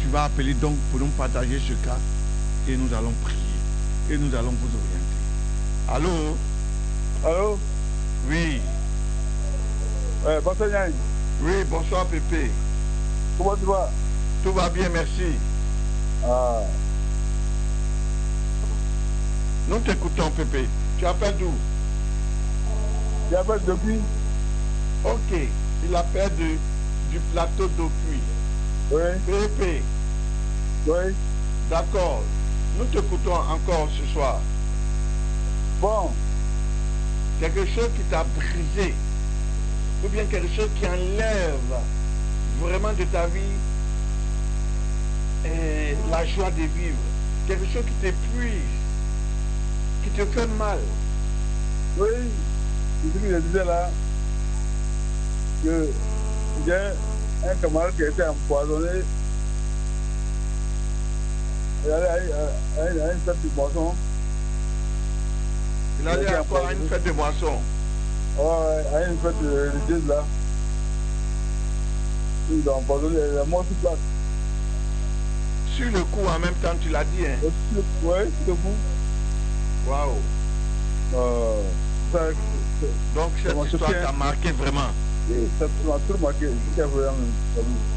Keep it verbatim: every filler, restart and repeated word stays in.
tu vas appeler donc pour nous partager ce cas et nous allons prier et nous allons vous orienter. Allô? Allô? Oui. Ouais, bonsoir Yann. Oui, bonsoir Pépé. Comment tu vas? Tout va bien, merci. Ah. Nous t'écoutons Pépé. Tu appelles d'où? J'appelle depuis. Ok, il appelle de, du plateau d'Opuy. Oui. Pépé. Oui. D'accord. Nous t'écoutons encore ce soir. Bon. Quelque chose qui t'a brisé, ou bien quelque chose qui enlève vraiment de ta vie et la joie de vivre. Quelque chose qui t'épuise, qui te fait mal. Oui. C'est ce que je disais là. Que j'ai un camarade qui a été empoisonné. Il allait à une, à une fête de boisson. Il allait encore à une fête de boisson. Ouais, à une fête religieuse là. Ils ont empoisonné, il est mort sur place. Sur le coup, en même temps, tu l'as dit, hein? Oui, sur le coup. Waouh. Euh, ça, Donc cette histoire t'a marqué vraiment. Oui, ça m'a tout marqué. C'est vraiment.